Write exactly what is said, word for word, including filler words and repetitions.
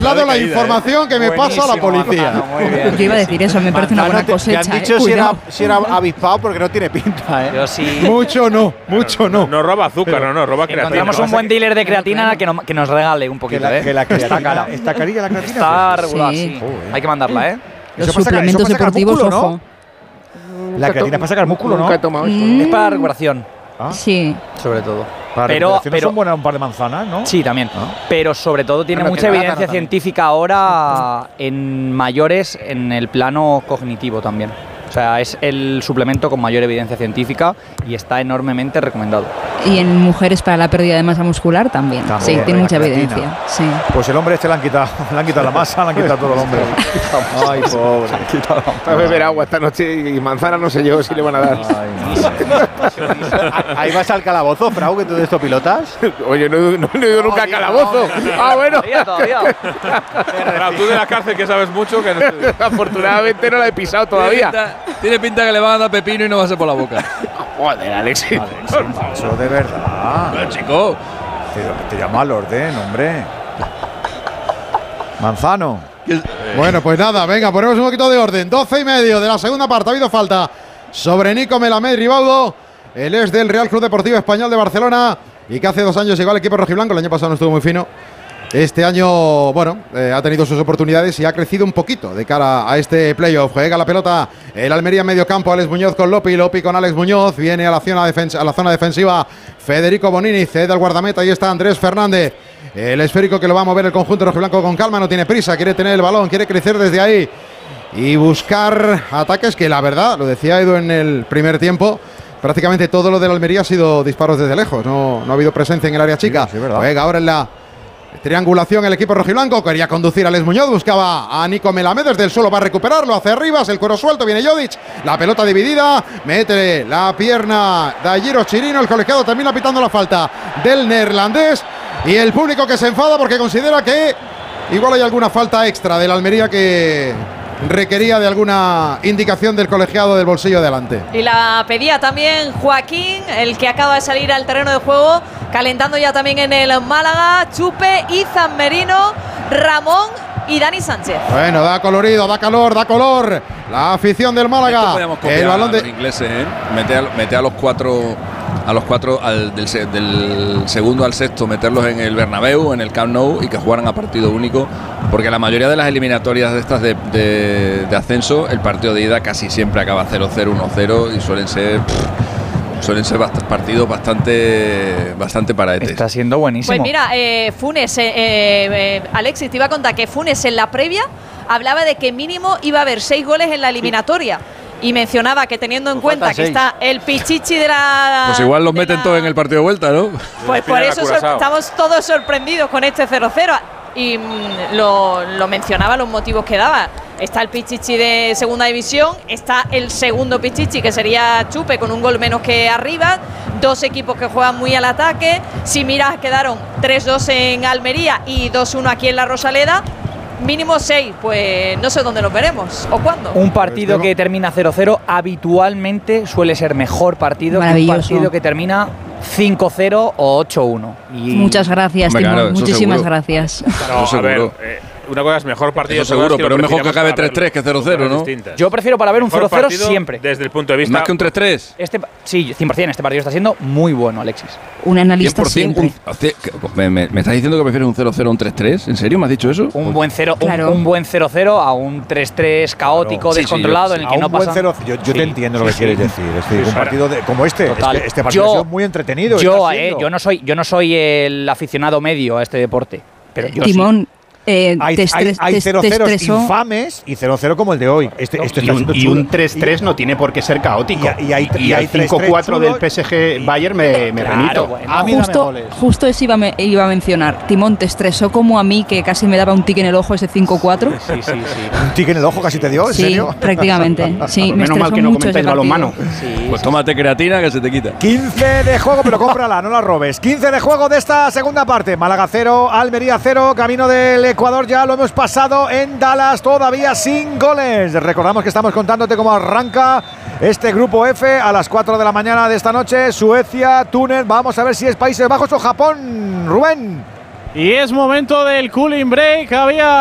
Dado la información que me pasa la policía. Manzano, yo iba a decir eso, me parece una buena cosecha. Te han dicho eh. si, era, si era avispado porque no tiene pinta, ¿eh? Yo sí. Mucho no, mucho no. No roba azúcar, no, no, roba creatina. Encontramos un buen dealer de creatina que, no, que nos regale un poquito, que la, ¿eh? Que la creatina, está cara. ¿Está carilla la creatina? Está Pues, regular, sí. sí. Hay que mandarla, ¿eh? Los Eso pasa- suplementos eso pasa deportivos, músculo, ¿no? ojo. La creatina es para sacar músculo, ¿no? Nunca he tomado esto. Mm. Es para recuperación, Ah, Sí. sobre todo. para pero- recuperación pero- son buenas un par de manzanas, ¿no? Sí, también. Ah. Pero sobre todo tiene Bueno, mucha que evidencia plátano también. científica ahora en mayores en el plano cognitivo también. O sea, es el suplemento con mayor evidencia científica y está enormemente recomendado. Y en mujeres para la pérdida de masa muscular también. También, sí, tiene la mucha creatina. evidencia. Sí. Pues el hombre este le han quitado, le han quitado la masa, le han quitado todo el hombre. Ay, pobre. Va a beber agua esta noche y manzana no sé yo si le van a dar. Ahí vas al calabozo, Frau, que tú de esto pilotas. Oye, no, no, no he ido nunca a calabozo. Ah, bueno. Todavía, todavía. Claro, tú de la cárcel que sabes mucho que no. Afortunadamente no la he pisado todavía. Tiene pinta, tiene pinta que le van a dar pepino y no va a ser por la boca. Joder, Alexis. Eso de verdad. Pero, chico, Te, te llamo al orden, hombre. Manzano. Bueno, pues nada, venga, ponemos un poquito de orden. doce y medio de la segunda parte. Ha habido falta sobre Nico Melamed Ribaudo. Él es del Real Club Deportivo Español de Barcelona y que hace dos años llegó al equipo rojiblanco. El año pasado no estuvo muy fino. Este año, bueno, eh, ha tenido sus oportunidades y ha crecido un poquito de cara a este playoff. Juega la pelota el Almería en medio campo. Alex Muñoz con Lopi, Lopi con Alex Muñoz. Viene a la zona, defens a la zona defensiva Federico Bonini, cede al guardameta. Ahí está Andrés Fernández. El esférico que lo va a mover el conjunto rojiblanco con calma. No tiene prisa, quiere tener el balón, quiere crecer desde ahí y buscar ataques que, la verdad, lo decía Edu en el primer tiempo, prácticamente todo lo del Almería ha sido disparos desde lejos. No, no ha habido presencia en el área chica. Sí, sí, verdad. Juega ahora en la triangulación el equipo rojiblanco. Quería conducir a Alex Muñoz, buscaba a Nico Melamed desde el suelo, va a recuperarlo hacia arriba, el cuero suelto, viene Jodic, la pelota dividida, mete la pierna Dairo Chirino, el colegiado termina pitando la falta del neerlandés y el público que se enfada porque considera que igual hay alguna falta extra del Almería que requería de alguna indicación del colegiado del bolsillo de adelante. Y la pedía también Joaquín, el que acaba de salir al terreno de juego, calentando ya también en el Málaga, Chupe, Izan Merino, Ramón y Dani Sánchez. Bueno, da colorido, da calor, da color la afición del Málaga. El balón de los ingleses, ¿eh? Mete a, mete a los cuatro, a los cuatro al, del, se- del segundo al sexto, meterlos en el Bernabéu, en el Camp Nou y que jugaran a partido único, porque la mayoría de las eliminatorias de estas de, de, de ascenso, el partido de ida casi siempre acaba cero cero, uno cero y suelen ser pff, suelen ser bast- partidos bastante bastante paraetes. Está siendo buenísimo. Pues mira, eh, Funes, eh, eh, Alexis, te iba a contar que Funes en la previa hablaba de que mínimo iba a haber seis goles en la eliminatoria. Y mencionaba que teniendo en Nos cuenta faltan que seis. está el pichichi de la... Pues igual los de meten la- todos en el partido de vuelta, ¿no? Pues por Espina eso sor- Curazao. estamos todos sorprendidos con este cero cero. Y mm, lo, lo mencionaba, los motivos que daba. Está el Pichichi de segunda división, está el segundo Pichichi, que sería Chupe, con un gol menos que arriba. Dos equipos que juegan muy al ataque. Si miras, quedaron tres dos en Almería y dos uno aquí en la Rosaleda. Mínimo seis, pues no sé dónde los veremos o cuándo. Un partido que termina cero cero habitualmente suele ser mejor partido que un Maravilloso. partido que termina cinco cero o ocho uno. Y Muchas gracias, Hombre, Timón. claro, eso Muchísimas seguro. gracias. No, Eso a ver, seguro. eh, una cosa es mejor partido. Eso seguro, otra cosa pero es mejor que lo acabe prefiramos tres tres que para cero cero, verlo, ¿no? distintas. Yo prefiero para ver un Mejor cero cero partido siempre. Desde el punto de vista. Más que un tres tres. Este, sí, cien por ciento, este partido está siendo muy bueno, Alexis. Un analista cien por ciento siempre. un- hace- me, me- ¿Me estás diciendo que prefieres un cero cero a un tres tres? ¿En serio me has dicho eso? Un buen cero, un- Claro. un, buen cero cero a un tres tres caótico, Claro. Sí, sí, descontrolado, yo- en el A que un no buen pasa. cero, yo, yo Sí, te entiendo lo sí, que sí. quieres decir. Es decir, Sí, un para- partido de- como este, Total. este, este partido Yo- ha sido muy entretenido. Yo, está eh, siendo. yo no soy, yo no soy el aficionado medio a este deporte, pero yo sí. Timón, eh, Hay, te hay, estres- hay te- cero te ceros estresó- infames y cero cero como el de hoy. Este, esto Y está un, siendo y chulo. un tres tres no tiene por qué ser caótico. Y- y hay- y hay el cinco cuatro tres tres del P S G Bayern me, me Claro, remito. bueno. A mí dame Justo, goles. justo eso iba, a me- iba a mencionar. Timón, ¿te estresó como a mí, que casi me daba un tic en el ojo ese cinco cuatro? Sí, sí, sí. Un tic en el ojo casi te dio, ¿en Sí, serio? prácticamente. Sí, me Menos mal estresó que no mucho ese comentáis balonmano. partido. Sí, Pues sí. tómate creatina que se te quita. quince de juego, pero cómprala, no la robes. quince de juego de esta segunda parte. Málaga cero, Almería cero, camino del Ecuador ya lo hemos pasado en Dallas, todavía sin goles. Recordamos que estamos contándote cómo arranca este grupo F a las cuatro de la mañana de esta noche. Suecia, Túnez, vamos a ver si es Países Bajos o Japón. Rubén. Y es momento del cooling break. Había